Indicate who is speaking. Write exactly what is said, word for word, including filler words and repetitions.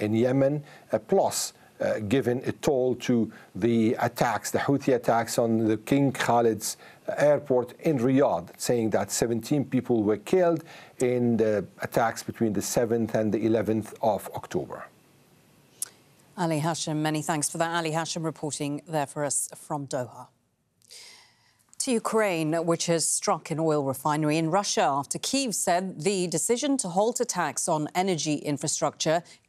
Speaker 1: in Yemen, uh, plus uh, given a toll to the attacks, the Houthi attacks on the King Khalid's airport in Riyadh, saying that seventeen people were killed in the attacks between the seventh and the eleventh of October.
Speaker 2: Ali Hashim, many thanks for that. Ali Hashim reporting there for us from Doha. To Ukraine, which has struck an oil refinery in Russia after Kyiv said the decision to halt attacks on energy infrastructure